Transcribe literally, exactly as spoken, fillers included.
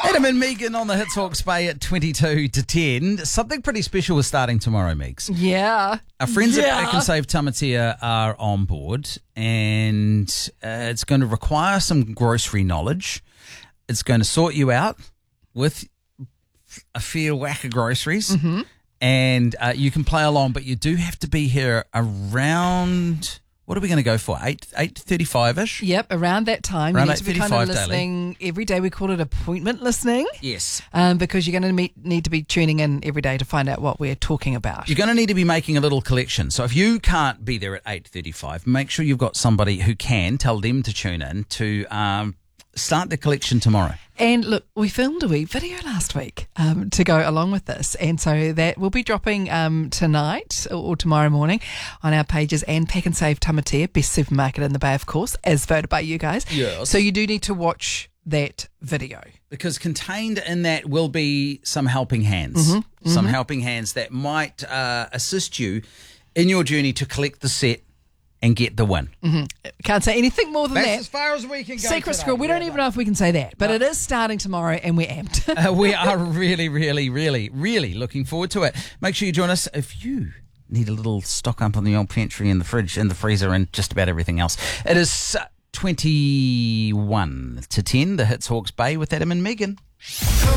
Adam and Megan on the Hits Hawke's Bay at twenty-two to ten. Something pretty special is starting tomorrow, Megs. Yeah. Our friends yeah. at Back and Save Tamatea are on board, and uh, it's going to require some grocery knowledge. It's going to sort you out with a fair whack of groceries, mm-hmm. and uh, you can play along, but you do have to be here around... What are we going to go for? Eight eight thirty five ish. Yep, around that time. Around you need to be kind of listening daily. Every day. We call it appointment listening. Yes, um, because you're going to meet, need to be tuning in every day to find out what we're talking about. You're going to need to be making a little collection. So if you can't be there at eight thirty five, make sure you've got somebody who can. Tell them to tune in to um, start the collection tomorrow. And look, we filmed a wee video last week um, to go along with this. And so that will be dropping um, tonight or, or tomorrow morning on our pages, and Pack and Save Tamatea, best supermarket in the Bay, of course, as voted by you guys. Yes. So you do need to watch that video. Because contained in that will be some helping hands. Mm-hmm, some mm-hmm. helping hands that might uh, assist you in your journey to collect the set and get the win. Mm-hmm. Can't say anything more than That's that. as far as we can go. Secret today. Squirrel, we don't Yeah, even no. know if we can say that, but No. it is starting tomorrow and we're amped. uh, we are really, really, really, really looking forward to it. Make sure you join us if you need a little stock up on the old pantry and the fridge and the freezer and just about everything else. It is twenty-one to ten, the Hits Hawke's Bay with Adam and Megan.